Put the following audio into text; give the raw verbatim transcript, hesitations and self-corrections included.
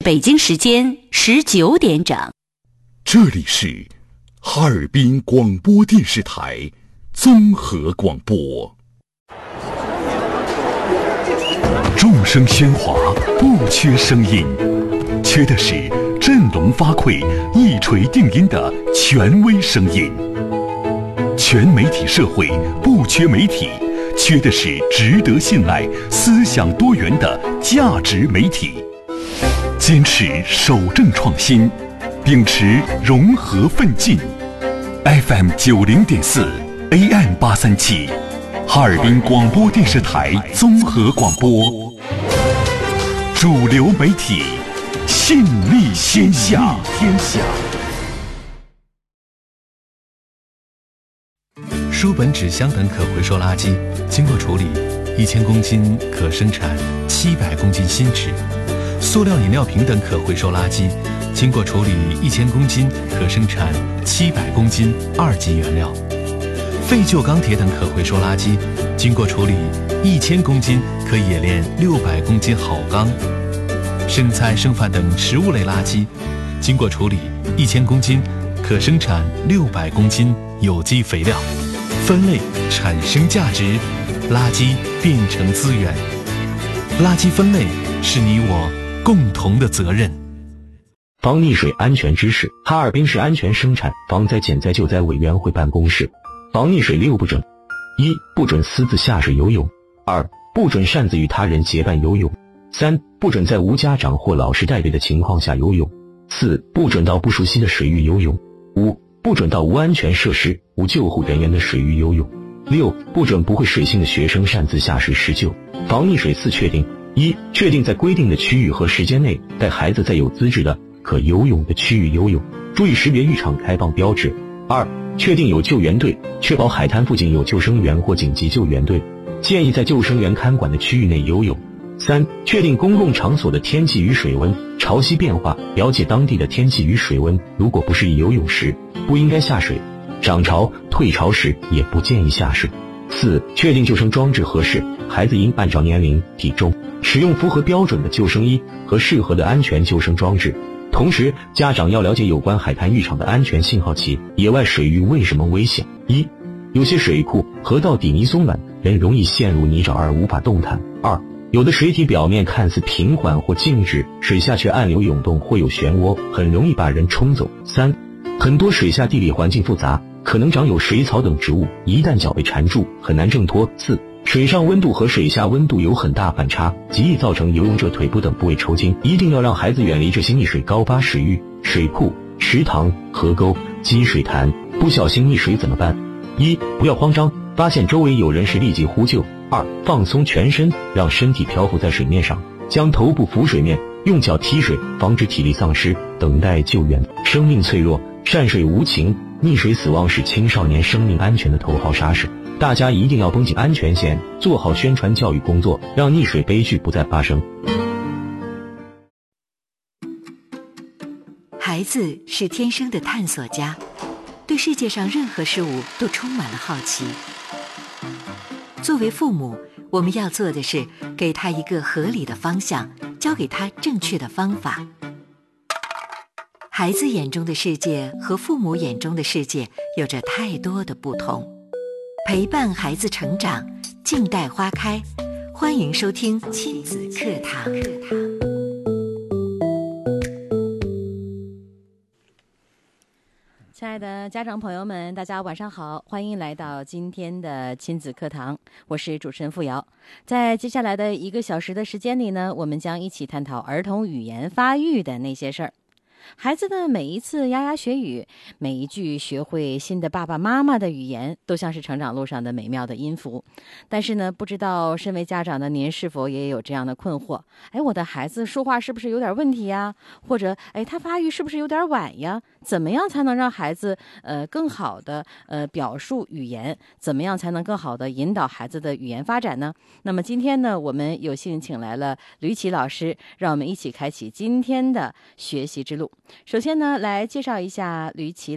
北京时间十九点整。 这里是哈尔滨广播电视台综合广播。众声喧哗，不缺声音，缺的是振聋发聩、一锤定音的权威声音。全媒体社会不缺媒体，缺的是值得信赖、思想多元的价值媒体。坚持守正创新，秉持融合奋进。F M 九零点四 A M 八三七，哈尔滨广播电视台综合广播，主流媒体，信力天下。天下。 书本、纸箱等可回收垃圾经过处理，一千公斤可生产七百公斤新纸。塑料饮料瓶等可回收垃圾经过处理，一千公斤可生产七百公斤二级原料。废旧钢铁等可回收垃圾经过处理，一千公斤可冶炼六百公斤好钢。剩菜剩饭等食物类垃圾经过处理，一千公斤可生产六百公斤有机肥料。分类产生价值，垃圾变成资源。垃圾分类是你我共同的责任。 防溺水安全知识。哈尔滨市安全生产防灾减灾救灾委员会办公室。防溺水六不准：一、不准私自下水游泳；二、不准擅自与他人结伴游泳；三、不准在无家长或老师带队的情况下游泳；四、不准到不熟悉的水域游泳；五、不准到无安全设施、无救护人员的水域游泳；六、不准不会水性的学生擅自下水施救。防溺水四确定：一、确定在规定的区域和时间内带孩子在有资质的可游泳的区域游泳，注意识别浴场开放标志。二、确定有救援队，确保海滩附近有救生员或紧急救援队，建议在救生员看管的区域内游泳。三、确定公共场所的天气与水温，潮汐变化，了解当地的天气与水温，如果不适宜游泳时，不应该下水，涨潮、退潮时也不建议下水。四、确定救生装置合适，孩子应按照年龄、体重，使用符合标准的救生衣和适合的安全救生装置。同时，家长要了解有关海滩浴场的安全信号器。野外水域为什么危险？一、有些水库、河道底泥松软，人容易陷入泥沼而无法动弹。二、有的水体表面看似平缓或静止，水下却暗流涌动或有漩涡，很容易把人冲走。三、很多水下地理环境复杂，可能长有水草等植物，一旦脚被缠住，很难挣脱。四、水上温度和水下温度有很大反差，极易造成游泳者腿部等部位抽筋，一定要让孩子远离这些溺水高发水域、水库、池塘、河沟、积水潭。不小心溺水怎么办？一、不要慌张，发现周围有人时立即呼救。二、放松全身，让身体漂浮在水面上，将头部浮水面，用脚踢水，防止体力丧失，等待救援。生命脆弱，善水无情，溺水死亡是青少年生命安全的头号杀手。大家一定要绷紧安全线，做好宣传教育工作，让溺水悲剧不再发生。 孩子是天生的探索家，对世界上任何事物都充满了好奇。作为父母，我们要做的是给他一个合理的方向，教给他正确的方法。孩子眼中的世界和父母眼中的世界有着太多的不同。陪伴孩子成长，静待花开。欢迎收听亲子课堂。 亲爱的家长朋友们，大家晚上好，欢迎来到今天的亲子课堂，我是主持人付瑶。在接下来的一个小时的时间里呢，我们将一起探讨儿童语言发育的那些事儿。孩子的每一次牙牙学语，每一句学会新的爸爸妈妈的语言，都像是成长路上的美妙的音符。但是呢，不知道身为家长的您是否也有这样的困惑？哎，我的孩子说话是不是有点问题呀？或者，哎，他发育是不是有点晚呀？怎么样才能让孩子呃更好的呃表述语言？怎么样才能更好的引导孩子的语言发展呢？那么今天呢，我们有幸请来了吕琦老师，让我们一起开启今天的学习之路。首先呢，来介绍一下吕琦